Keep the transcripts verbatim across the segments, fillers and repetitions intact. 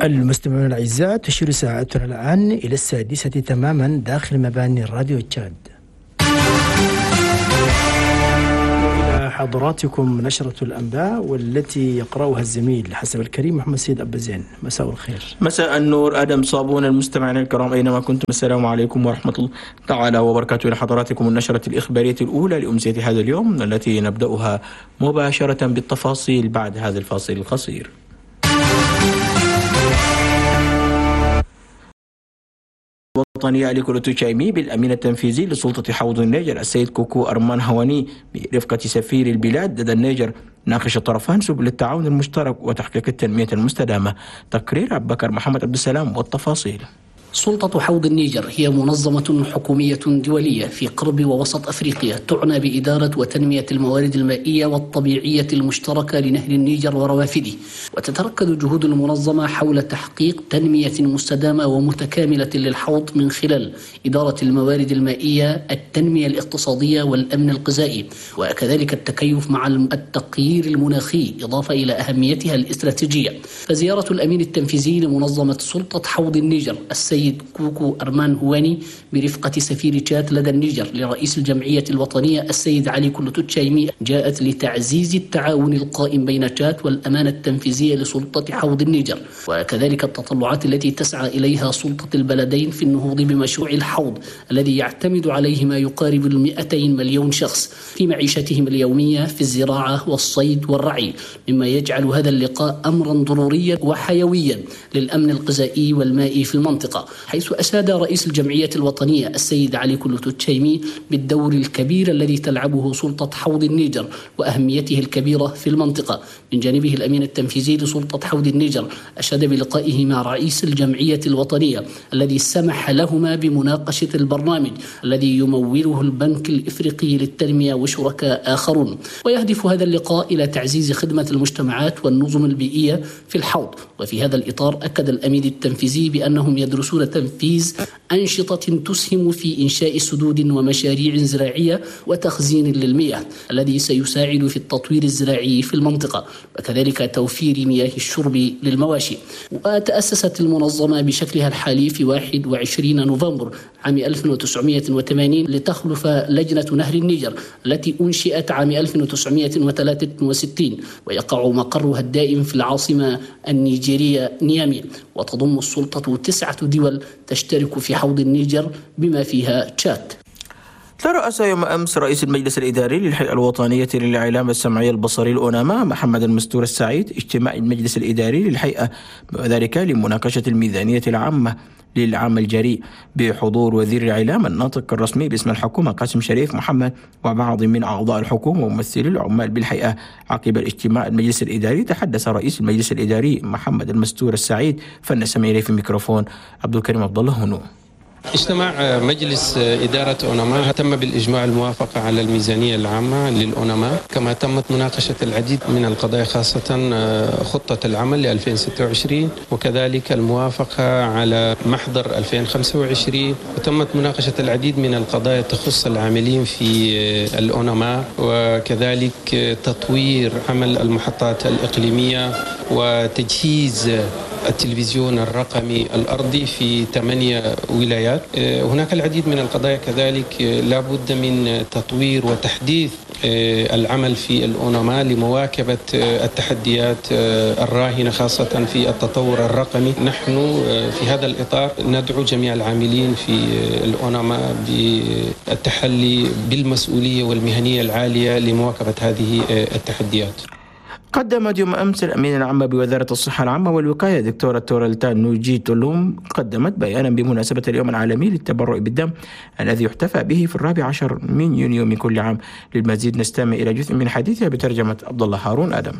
المستمعون الأعزاء، تشير ساعتنا الآن إلى السادسة تماما داخل مباني الراديو تشاد. إلى حضراتكم نشرة الأنباء والتي يقرأها الزميل حسب الكريم محمد سيد أبزين. مساء الخير. مساء النور آدم صابون. المستمعين الكرام أينما كنتم، السلام عليكم ورحمة الله تعالى وبركاته. إلى حضراتكم النشرة الإخبارية الأولى لأمسية هذا اليوم، التي نبدأها مباشرة بالتفاصيل بعد هذا الفاصل القصير. الوطني علي كلوتو تشايمي بالأمين التنفيذي لسلطة حوض النيجر السيد كوكو أرمان هواني برفقة سفير البلاد لدى النيجر ناقش الطرفان سبل التعاون المشترك وتحقيق التنمية المستدامة. تقرير عبد بكر محمد عبد السلام والتفاصيل. سلطة حوض النيجر هي منظمة حكومية دولية في قرب ووسط أفريقيا تعنى بإدارة وتنمية الموارد المائية والطبيعية المشتركة لنهر النيجر وروافده، وتتركز جهود المنظمة حول تحقيق تنمية مستدامة ومتكاملة للحوض من خلال إدارة الموارد المائية، التنمية الاقتصادية والأمن الغذائي، وكذلك التكيف مع التغيير المناخي، إضافة إلى أهميتها الاستراتيجية. فزيارة الأمين التنفيذي لمنظمة سلطة حوض النيجر السيد كوكو أرمان هواني برفقة سفير تشاد لدى النيجر لرئيس الجمعية الوطنية السيد علي كلوتو تشايمي جاءت لتعزيز التعاون القائم بين تشاد والأمانة التنفيذية لسلطة حوض النيجر، وكذلك التطلعات التي تسعى إليها سلطة البلدين في النهوض بمشروع الحوض الذي يعتمد عليه ما يقارب المئتين مليون شخص في معيشتهم اليومية في الزراعة والصيد والرعي، مما يجعل هذا اللقاء أمرا ضروريا وحيويا للأمن الغذائي والمائي في المنطقة، حيث أشاد رئيس الجمعية الوطنية السيد علي كلوتو تشايمي بالدور الكبير الذي تلعبه سلطة حوض النيجر وأهميته الكبيرة في المنطقة. من جانبه الأمين التنفيذي لسلطة حوض النيجر أشاد بلقائه مع رئيس الجمعية الوطنية الذي سمح لهما بمناقشة البرنامج الذي يموله البنك الإفريقي للتنمية وشركاء آخرون، ويهدف هذا اللقاء إلى تعزيز خدمة المجتمعات والنظم البيئية في الحوض. وفي هذا الإطار أكد الأمين التنفيذي بأنهم يدرسون تنفيذ أنشطة تسهم في إنشاء سدود ومشاريع زراعية وتخزين للمياه الذي سيساعد في التطوير الزراعي في المنطقة، وكذلك توفير مياه الشرب للمواشي. وتأسست المنظمة بشكلها الحالي في واحد وعشرين نوفمبر عام ألف وتسعمائة وثمانين لتخلف لجنة نهر النيجر التي أنشئت عام ألف وتسعمائة وثلاثة وستين، ويقع مقرها الدائم في العاصمة النيجيرية نيامي، وتضم السلطة تسعة دول تشترك في حوض النيجر بما فيها تشاد. ترأس يوم أمس رئيس المجلس الإداري للهيئة الوطنية للإعلام السمعي البصري الأوناما محمد المستور السعيد اجتماع المجلس الإداري للهيئة، وذلك لمناقشة الميزانية العامة للعام الجاري بحضور وزير الإعلام الناطق الرسمي باسم الحكومة قاسم شريف محمد وبعض من أعضاء الحكومة وممثلي العمال بالهيئة. عقب الاجتماع المجلس الإداري تحدث رئيس المجلس الإداري محمد المستور السعيد فنسمع إليه في الميكروفون عبد الكريم عبد الله هنو. اجتماع مجلس إدارة أوناما تم بالإجماع الموافقة على الميزانية العامة للأوناما، كما تمت مناقشة العديد من القضايا خاصة خطة العمل ل ألفين وستة وعشرين وكذلك الموافقة على محضر ألفين وخمسة وعشرين، وتمت مناقشة العديد من القضايا تخص العاملين في الأوناما وكذلك تطوير عمل المحطات الإقليمية وتجهيز التلفزيون الرقمي الأرضي في ثمانية ولايات. هناك العديد من القضايا كذلك لا بد من تطوير وتحديث العمل في الأوناما لمواكبة التحديات الراهنة خاصة في التطور الرقمي. نحن في هذا الإطار ندعو جميع العاملين في الأوناما بالتحلي بالمسؤولية والمهنية العالية لمواكبة هذه التحديات. قدمت يوم أمس الأمين العام بوزارة الصحة العامة والوقاية دكتورة تورلتان نوجي تولوم قدمت بيانا بمناسبة اليوم العالمي للتبرع بالدم الذي يحتفى به في الرابع عشر من يونيو من كل عام. للمزيد نستمع إلى جزء من حديثها بترجمة عبد الله هارون آدم.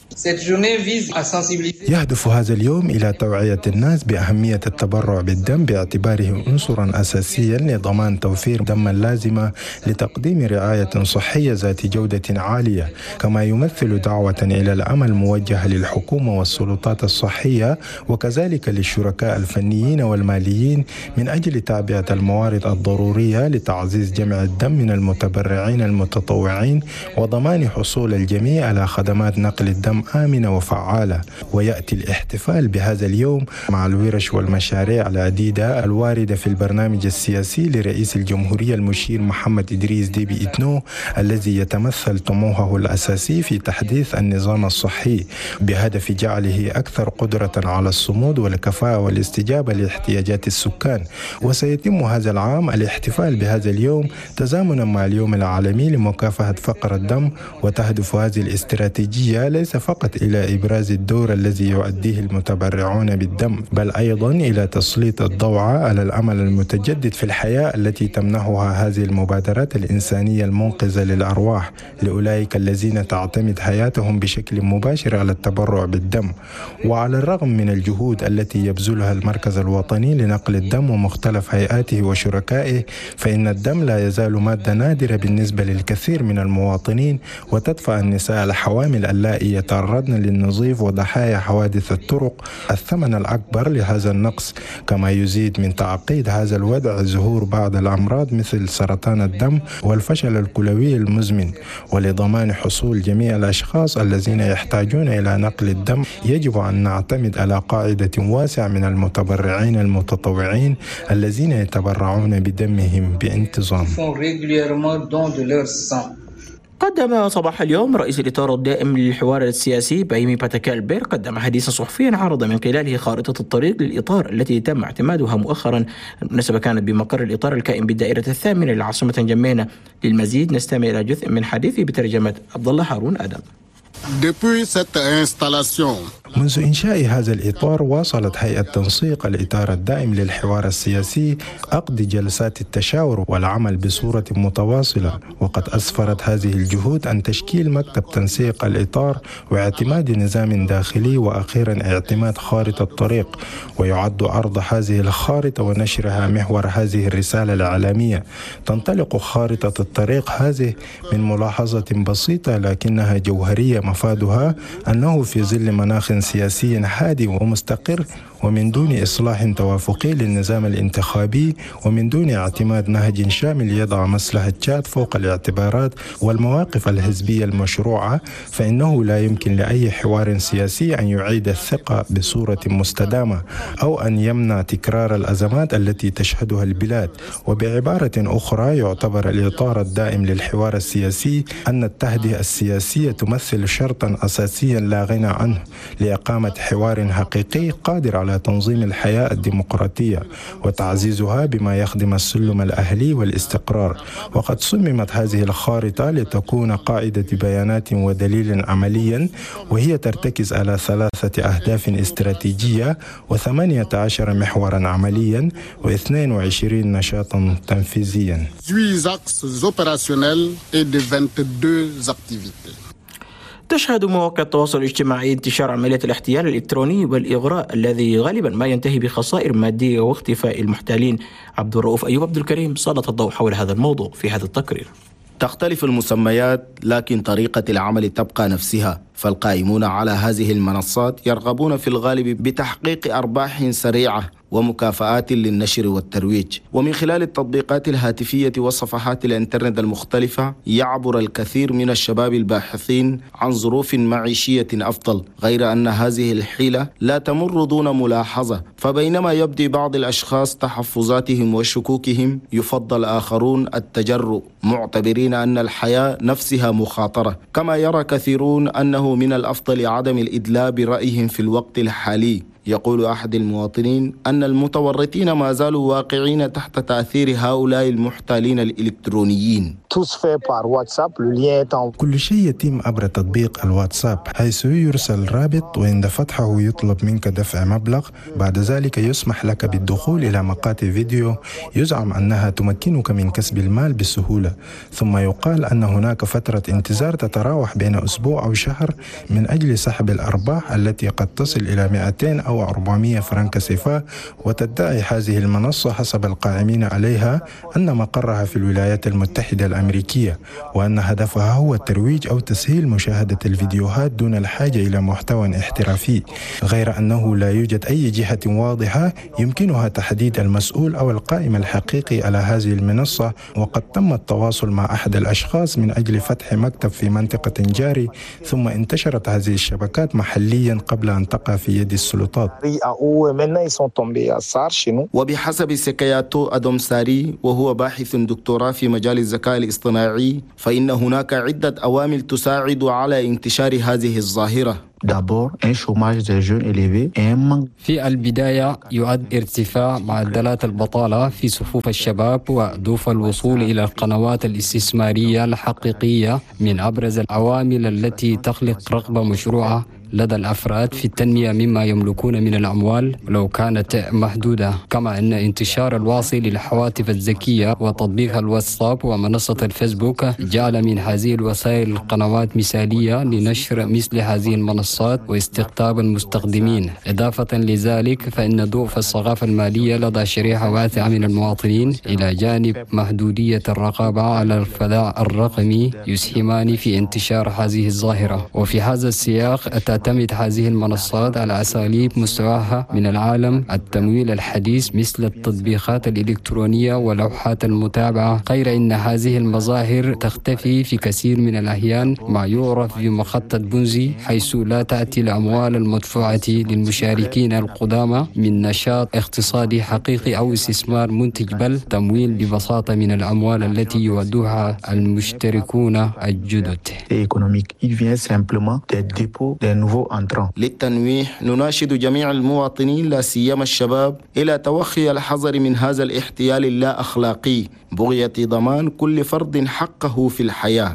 يهدف هذا اليوم إلى توعية الناس بأهمية التبرع بالدم باعتباره عنصرا أساسيا لضمان توفير دم لازمة لتقديم رعاية صحية ذات جودة عالية، كما يمثل دعوة إلى العمل موجهة للحكومة والسلطات الصحية وكذلك للشركاء الفنيين والماليين من أجل تعبئة الموارد الضرورية لتعزيز جمع الدم من المتبرعين المتطوعين وضمان حصول الجميع على خدمات نقل الدم دم آمنة وفعالة. ويأتي الاحتفال بهذا اليوم مع الورش والمشاريع العديدة الواردة في البرنامج السياسي لرئيس الجمهورية المشير محمد إدريس ديبي إتنو، الذي يتمثل طموحه الأساسي في تحديث النظام الصحي بهدف جعله أكثر قدرة على الصمود والكفاءة والاستجابة لاحتياجات السكان. وسيتم هذا العام الاحتفال بهذا اليوم تزامنا مع اليوم العالمي لمكافحة فقر الدم. وتهدف هذه الاستراتيجية ليس فقط إلى إبراز الدور الذي يؤديه المتبرعون بالدم، بل أيضا إلى تسليط الضوء على الأمل المتجدد في الحياة التي تمنحها هذه المبادرات الإنسانية المنقذة للأرواح لأولئك الذين تعتمد حياتهم بشكل مباشر على التبرع بالدم. وعلى الرغم من الجهود التي يبذلها المركز الوطني لنقل الدم ومختلف هيئاته وشركائه، فإن الدم لا يزال مادة نادرة بالنسبة للكثير من المواطنين، وتدفع النساء الحوامل اللائي يتعرضن للنزيف وضحايا حوادث الطرق الثمن الأكبر لهذا النقص. كما يزيد من تعقيد هذا الوضع ظهور بعض الأمراض مثل سرطان الدم والفشل الكلوي المزمن. ولضمان حصول جميع الأشخاص الذين يحتاجون إلى نقل الدم يجب أن نعتمد على قاعدة واسعة من المتبرعين المتطوعين الذين يتبرعون بدمهم بانتظام. قدم صباح اليوم رئيس الإطار الدائم للحوار السياسي بايمي باتاكالبير قدم حديثا صحفيا عرض من خلاله خارطة الطريق للإطار التي تم اعتمادها مؤخرا. المناسبة كانت بمقر الإطار الكائن بالدائرة الثامنة للعاصمة جمينة. للمزيد نستمع إلى جزء من حديثه بترجمة عبد الله هارون آدم. منذ إنشاء هذا الإطار واصلت هيئة تنسيق الإطار الدائم للحوار السياسي عقد جلسات التشاور والعمل بصورة متواصلة. وقد أسفرت هذه الجهود عن تشكيل مكتب تنسيق الإطار واعتماد نظام داخلي وأخيرا اعتماد خارطة طريق. ويعد عرض هذه الخارطة ونشرها محور هذه الرسالة الإعلامية. تنطلق خارطة الطريق هذه من ملاحظة بسيطة لكنها جوهرية مفادها أنه في ظل مناخ سياسي هادئ ومستقر ومن دون إصلاح توافقي للنظام الانتخابي ومن دون اعتماد نهج شامل يضع مصلحة تشاد فوق الاعتبارات والمواقف الحزبية المشروعة، فإنه لا يمكن لأي حوار سياسي أن يعيد الثقة بصورة مستدامة أو أن يمنع تكرار الأزمات التي تشهدها البلاد. وبعبارة أخرى يعتبر الإطار الدائم للحوار السياسي أن التهدئة السياسية تمثل شرطا أساسيا لا غنى عنه لإقامة حوار حقيقي قادر على تنظيم الحياة الديمقراطية وتعزيزها بما يخدم السلم الأهلي والاستقرار. وقد صممت هذه الخارطة لتكون قاعدة بيانات ودليل عمليا، وهي ترتكز على ثلاثة أهداف استراتيجية وثمانية عشر محورا عمليا واثنين وعشرين نشاطا تنفيذيا. تشهد مواقع التواصل الاجتماعي انتشار عمليات الاحتيال الإلكتروني والإغراء الذي غالبا ما ينتهي بخسائر مادية واختفاء المحتالين. عبد الرؤوف أيوب عبد الكريم سلط الضوء حول هذا الموضوع في هذا التقرير. تختلف المسميات لكن طريقة العمل تبقى نفسها، فالقائمون على هذه المنصات يرغبون في الغالب بتحقيق أرباح سريعة ومكافآت للنشر والترويج. ومن خلال التطبيقات الهاتفية وصفحات الانترنت المختلفة يعبر الكثير من الشباب الباحثين عن ظروف معيشية أفضل، غير أن هذه الحيلة لا تمر دون ملاحظة. فبينما يبدي بعض الأشخاص تحفظاتهم وشكوكهم، يفضل آخرون التجرؤ معتبرين أن الحياة نفسها مخاطرة. كما يرى كثيرون أنه من الأفضل عدم الإدلاء برأيهم في الوقت الحالي. يقول أحد المواطنين أن المتورطين ما زالوا واقعين تحت تأثير هؤلاء المحتالين الإلكترونيين. كل شيء يتم عبر تطبيق الواتساب، حيث يرسل رابط وعند فتحه يطلب منك دفع مبلغ. بعد ذلك يسمح لك بالدخول إلى مقاطع فيديو يزعم أنها تمكنك من كسب المال بسهولة، ثم يقال أن هناك فترة انتظار تتراوح بين أسبوع أو شهر من أجل سحب الأرباح التي قد تصل إلى مئتين أو أو أربعمائة فرنك سيفا. وتدعي هذه المنصة حسب القائمين عليها أن مقرها في الولايات المتحدة الأمريكية، وأن هدفها هو الترويج أو تسهيل مشاهدة الفيديوهات دون الحاجة إلى محتوى احترافي، غير أنه لا يوجد أي جهة واضحة يمكنها تحديد المسؤول أو القائم الحقيقي على هذه المنصة. وقد تم التواصل مع أحد الأشخاص من أجل فتح مكتب في منطقة جاري، ثم انتشرت هذه الشبكات محليا قبل أن تقع في يد السلطات. وبحسب سكاياتو أدوم ساري، وهو باحث دكتوراه في مجال الذكاء الاصطناعي، فإن هناك عدة عوامل تساعد على انتشار هذه الظاهرة. في البداية يؤدي ارتفاع معدلات البطالة في صفوف الشباب، وضعف الوصول إلى القنوات الاستثمارية الحقيقية من أبرز العوامل التي تخلق رغبة مشروعة لدى الأفراد في التنمية مما يملكون من الأموال لو كانت محدودة. كما أن انتشار الواصل للهواتف الذكية وتطبيق الواتساب ومنصة الفيسبوك جعل من هذه الوسائل القنوات مثالية لنشر مثل هذه المنصات واستقطاب المستخدمين. إضافة لذلك فإن ضعف الثقافة المالية لدى شريحة واسعة من المواطنين إلى جانب محدودية الرقابة على الفضاء الرقمي يسهمان في انتشار هذه الظاهرة. وفي هذا السياق تعتمد هذه المنصات على أساليب مستوحاة من العالم التمويل الحديث مثل التطبيقات الإلكترونية ولوحات المتابعة، غير أن هذه المظاهر تختفي في كثير من الأحيان ما يعرف بمخطط بونزي، حيث لا تأتي الأموال المدفوعة للمشاركين القدامى من نشاط اقتصادي حقيقي أو استثمار منتج، بل تمويل ببساطة من الأموال التي يودوها المشتركون الجدد. للتنويه نناشد جميع المواطنين لا سيما الشباب إلى توخي الحذر من هذا الاحتيال اللا أخلاقي بغية ضمان كل فرد حقه في الحياة.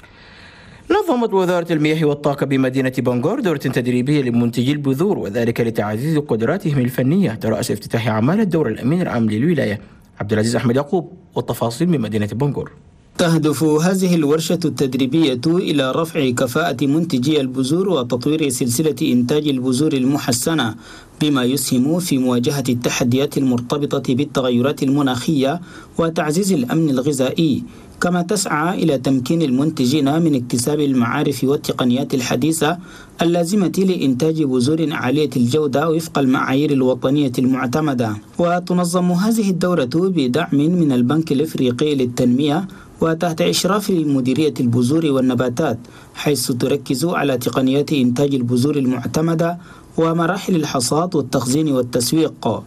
نظمت وزارة المياه والطاقة بمدينة بنغور دورة تدريبية لمنتجي البذور، وذلك لتعزيز قدراتهم الفنية. ترأس افتتاح أعمال الدور الأمين العام للولاية عبد العزيز أحمد يعقوب، والتفاصيل من مدينة بنغور. تهدف هذه الورشة التدريبية إلى رفع كفاءة منتجي البذور وتطوير سلسلة إنتاج البذور المحسنة، بما يسهم في مواجهة التحديات المرتبطة بالتغيرات المناخية وتعزيز الأمن الغذائي. كما تسعى إلى تمكين المنتجين من اكتساب المعارف والتقنيات الحديثة اللازمة لإنتاج بذور عالية الجودة وفق المعايير الوطنية المعتمدة. وتنظم هذه الدورة بدعم من البنك الإفريقي للتنمية وتحت إشراف مديرية البذور والنباتات، حيث تركز على تقنيات إنتاج البذور المعتمدة ومراحل الحصاد والتخزين والتسويق.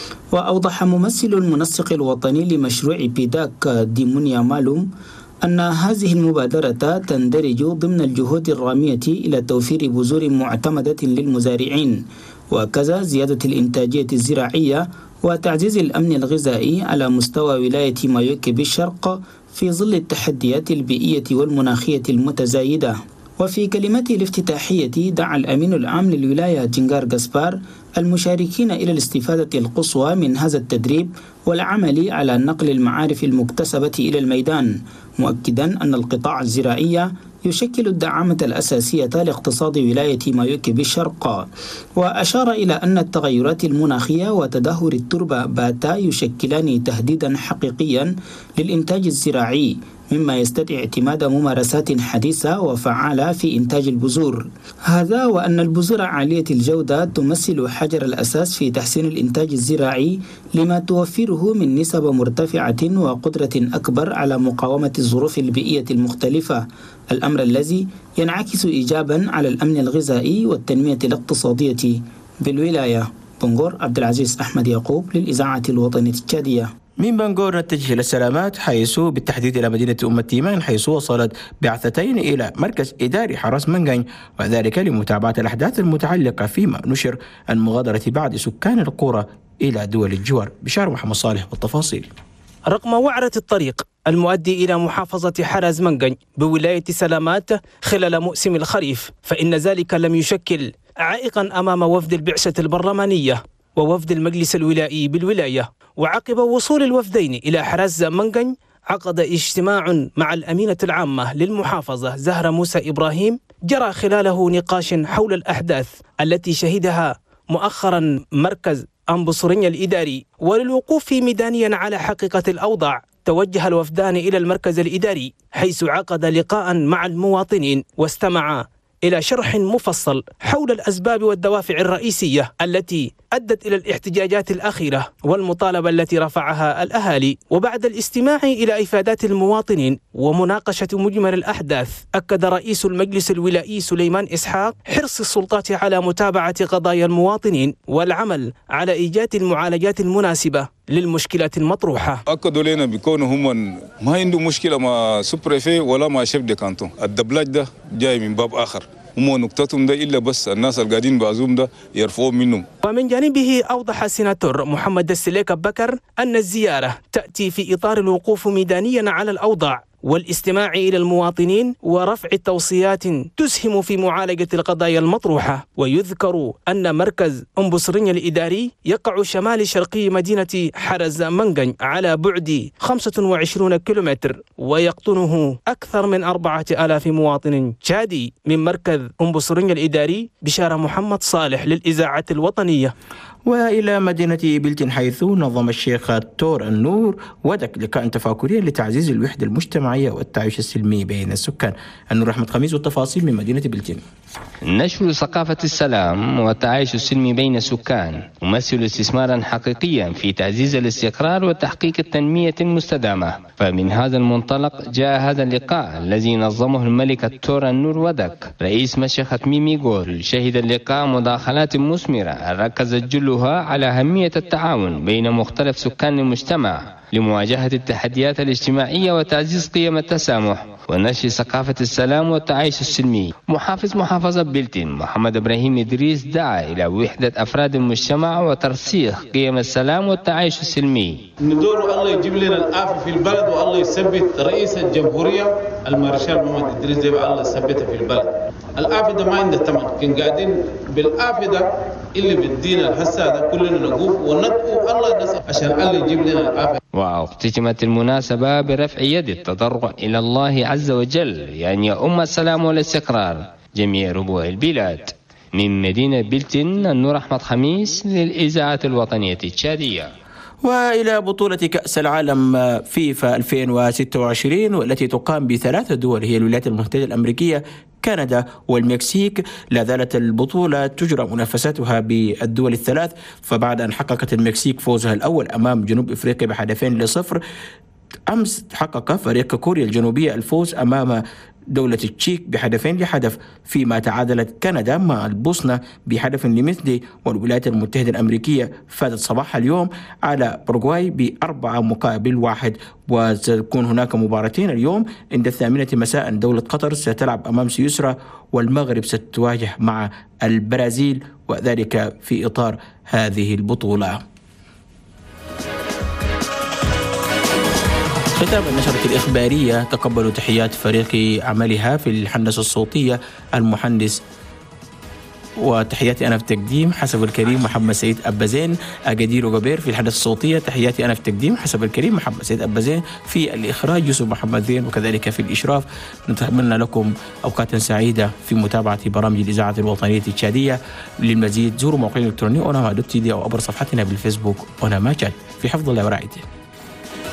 وأوضح ممثل المنسق الوطني لمشروع بيداك ديمونيا مالوم أن هذه المبادرة تندرج ضمن الجهود الرامية إلى توفير بذور معتمدة للمزارعين، وكذا زيادة الإنتاجية الزراعية وتعزيز الأمن الغذائي على مستوى ولاية مايوكي بالشرق في ظل التحديات البيئية والمناخية المتزايدة. وفي كلمته الافتتاحية دعا الأمين العام للولاية جنغار غاسبار المشاركين إلى الاستفادة القصوى من هذا التدريب والعمل على نقل المعارف المكتسبة إلى الميدان، مؤكدا أن القطاع الزراعي يشكل الدعامة الأساسية لاقتصاد ولاية مايوكي بالشرق. وأشار إلى أن التغيرات المناخية وتدهور التربة باتا يشكلان تهديدا حقيقيا للإنتاج الزراعي، مما يستدعي اعتماد ممارسات حديثة وفعالة في إنتاج البذور. هذا وأن البذور عالية الجودة تمثل حجر الأساس في تحسين الإنتاج الزراعي، لما توفره من نسب مرتفعة وقدرة أكبر على مقاومة الظروف البيئية المختلفة، الأمر الذي ينعكس إيجابا على الأمن الغذائي والتنمية الاقتصادية بالولاية. بنغور عبد العزيز أحمد يعقوب للإذاعة الوطنية التشادية. من بنغور نتجه إلى السلامات، حيث بالتحديد إلى مدينة أم التيمان، حيث وصلت بعثتين إلى مركز إداري حرس منغاي، وذلك لمتابعة الأحداث المتعلقة فيما نشر المغادرة بعض سكان القرى إلى دول الجوار. بشار محمد صالح والتفاصيل. رغم وعرة الطريق المؤدي إلى محافظة حرس منغاي بولاية سلامات خلال موسم الخريف، فإن ذلك لم يشكل عائقا أمام وفد البعثة البرلمانية ووفد المجلس الولائي بالولاية. وعقب وصول الوفدين إلى حرس منغاي عقد اجتماع مع الأمينة العامة للمحافظة زهرة موسى إبراهيم، جرى خلاله نقاش حول الأحداث التي شهدها مؤخرا مركز أنبصرية الإداري. وللوقوف ميدانيا على حقيقة الأوضاع توجه الوفدان إلى المركز الإداري، حيث عقد لقاء مع المواطنين واستمع إلى شرح مفصل حول الأسباب والدوافع الرئيسية التي أدت إلى الاحتجاجات الأخيرة والمطالبة التي رفعها الأهالي. وبعد الاستماع إلى إفادات المواطنين ومناقشة مجمل الأحداث، أكد رئيس المجلس الولائي سليمان إسحاق حرص السلطات على متابعة قضايا المواطنين والعمل على إيجاد المعالجات المناسبة للمشكلات المطروحة. أكدوا لنا بكونه هم ما عنده مشكلة مع سوبريفي ولا مع شيف دي كانتون، الدبلاج ده جاي من باب آخر، هم نقطتهم ده إلا بس الناس القاعدين بعزوم ده يرفعوا منهم. ومن جانبه أوضح السيناتور محمد السليك بكر أن الزيارة تأتي في إطار الوقوف ميدانيا على الأوضاع والاستماع إلى المواطنين ورفع توصيات تسهم في معالجة القضايا المطروحة. ويذكر أن مركز أنبصرية الإداري يقع شمال شرقي مدينة حرز منغن على بعد خمسة وعشرين كيلومتر، ويقطنه أكثر من أربعة آلاف مواطن تشادي. من مركز أنبصرية الإداري بشارة محمد صالح للإذاعة الوطنية. وإلى مدينة بلتن، حيث نظم الشيخ تور النور ودك لقاء تفاكريا لتعزيز الوحدة المجتمعية والتعايش السلمي بين السكان. النور أحمد خميس والتفاصيل من مدينة بلتن. نشر ثقافة السلام والتعايش السلمي بين السكان يمثل استثمارا حقيقيا في تعزيز الاستقرار وتحقيق التنمية المستدامة. فمن هذا المنطلق جاء هذا اللقاء الذي نظمه الملك تور النور ودك رئيس مشيخة ميمي غول. شهد اللقاء مداخلات مثمرة ركزت جلها على أهمية التعاون بين مختلف سكان المجتمع لمواجهة التحديات الاجتماعية وتعزيز قيم التسامح ونشر ثقافة السلام والتعايش السلمي. محافظ محافظة بلتن محمد إبراهيم إدريس دعا إلى وحدة أفراد المجتمع وترسيخ قيم السلام والتعايش السلمي. ندور الله يجيب لنا العافية في البلد، والله يثبت رئيس الجمهورية المارشال محمد إدريس ديب، الله يثبته في البلد. العافية ده ما عنده ثمن، كان قاعدين بالعافية ده اللي بدينا الحسا ده كلنا نقوف وندعو الله نسأل عشان الله يجيب لنا العافية. واختتمت المناسبة برفع يد التضرع إلى الله عز وجل يعني يؤم السلام والاستقرار جميع ربوع البلاد. من مدينة بلتن النور أحمد خميس للإذاعة الوطنية التشادية. وإلى بطولة كأس العالم فيفا ألفين وستة وعشرين والتي تقام بثلاث دول هي الولايات المتحدة الأمريكية، كندا والمكسيك. لا زالت البطولة تجرى منافساتها بالدول الثلاث، فبعد أن حققت المكسيك فوزها الأول أمام جنوب إفريقيا بهدفين لصفر، أمس حقق فريق كوريا الجنوبية الفوز أمام دولة التشيك بهدفين لهدف، فيما تعادلت كندا مع البوسنة بهدف لمثله. والولايات المتحدة الأمريكية فازت صباح اليوم على أوروغواي بأربعة مقابل واحد. وستكون هناك مباراتين اليوم عند الثامنة مساء. دولة قطر ستلعب أمام سويسرا، والمغرب ستواجه مع البرازيل، وذلك في إطار هذه البطولة. ختام النشرة الإخبارية، تقبلوا تحيات فريق عملها في الهندسة الصوتية المهندس، وتحياتي أنا في التقديم حسب الكريم محمد سيد أبازين، أجدير وجبير في الهندسة الصوتية. تحياتي أنا في التقديم حسب الكريم محمد سيد أبازين، في الإخراج يوسف محمد زين، وكذلك في الإشراف. نتمنى لكم أوقات سعيدة في متابعة برامج الإذاعة الوطنية التشادية. للمزيد زوروا موقعنا الإلكتروني أوناما دوت تي دي أو عبر صفحتنا بالفيسبوك أوناما تشاد. في حفظ الله ورعايته.